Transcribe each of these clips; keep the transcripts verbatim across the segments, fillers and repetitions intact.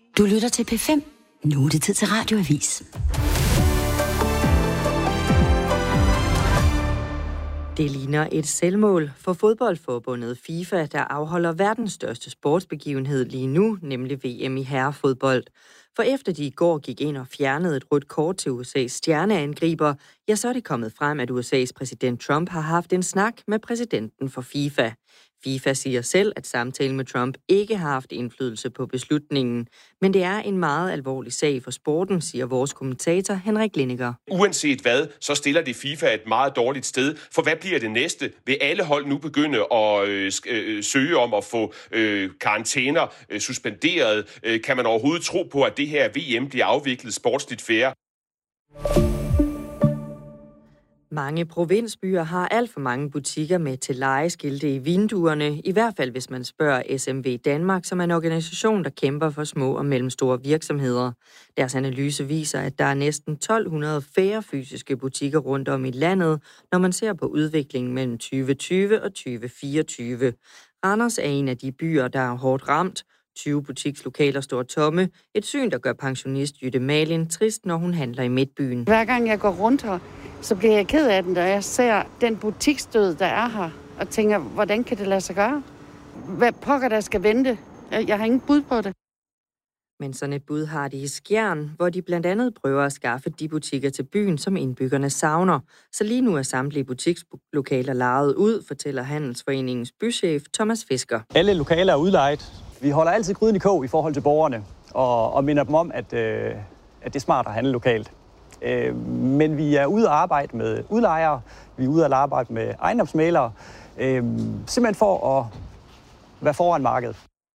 Du lytter til P fem. Nu er det tid til Radioavis. Det ligner et selvmål for fodboldforbundet FIFA, der afholder verdens største sportsbegivenhed lige nu, nemlig V M i herrefodbold. For efter de i går gik ind og fjernede et rødt kort til U S A's stjerneangriber, ja, så er det kommet frem, at U S A's præsident Trump har haft en snak med præsidenten for FIFA. FIFA siger selv, at samtalen med Trump ikke har haft indflydelse på beslutningen. Men det er en meget alvorlig sag for sporten, siger vores kommentator Henrik Lindiger. Uanset hvad, så stiller det FIFA et meget dårligt sted. For hvad bliver det næste? Vil alle hold nu begynde at øh, øh, søge om at få øh, karantæner øh, suspenderet? Øh, kan man overhovedet tro på, at det her V M bliver afviklet sportsligt fair? Mange provinsbyer har alt for mange butikker med til lejeskilte i vinduerne, i hvert fald hvis man spørger S M V Danmark, som er en organisation, der kæmper for små og mellemstore virksomheder. Deres analyse viser, at der er næsten tolv hundrede færre fysiske butikker rundt om i landet, når man ser på udviklingen mellem tyve tyve og tyve fireogtyve. Randers er en af de byer, der er hårdt ramt. tyve butikslokaler står tomme. Et syn, der gør pensionist Jytte Malin trist, når hun handler i midtbyen. Hver gang jeg går rundt her, så bliver jeg ked af den, da jeg ser den butiksdød, der er her, og tænker, hvordan kan det lade sig gøre? Hvad pokker der skal vente? Jeg har ingen bud på det. Men sådan et bud har de i Skjern, hvor de blandt andet prøver at skaffe de butikker til byen, som indbyggerne savner. Så lige nu er samtlige butikslokaler lejet ud, fortæller Handelsforeningens bychef Thomas Fisker. Alle lokaler er udlejet. Vi holder altid gryden i kog i forhold til borgerne, og, og minder dem om, at, øh, at det er smart at handle lokalt. Øh, men vi er ude at arbejde med udlejere, vi er ude at arbejde med ejendomsmælere, øh, simpelthen for at være foran markedet.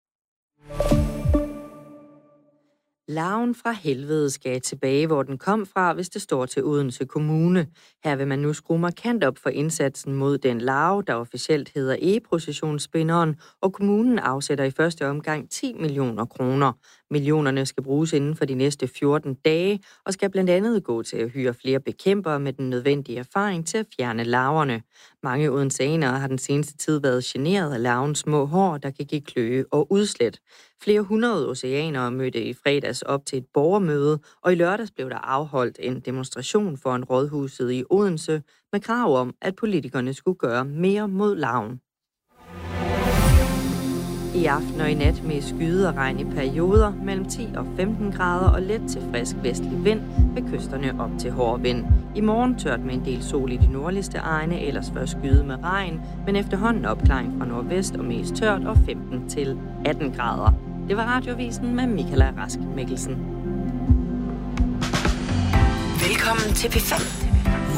Larven fra helvede skal tilbage, hvor den kom fra, hvis det står til Odense Kommune. Her vil man nu skrue markant op for indsatsen mod den larve, der officielt hedder e-processionsspinderen, og kommunen afsætter i første omgang ti millioner kroner. Millionerne skal bruges inden for de næste fjorten dage, og skal blandt andet gå til at hyre flere bekæmpere med den nødvendige erfaring til at fjerne larverne. Mange odenseanere har den seneste tid været generet af larvens små hår, der kan give kløe og udslæt. Flere hundrede oceanere mødte i fredags op til et borgermøde, og i lørdags blev der afholdt en demonstration foran rådhuset i Odense med krav om, at politikerne skulle gøre mere mod larven. I aften og i nat med skyde og regn i perioder mellem ti og femten grader og let til frisk vestlig vind ved kysterne op til hård vind. I morgen tørt med en del sol i de nordligste egne, ellers først skyde med regn, men efterhånden opklaring fra nordvest og mest tørt og femten til atten grader. Det var Radioavisen med Michaela Rask Mikkelsen. Velkommen til P fem.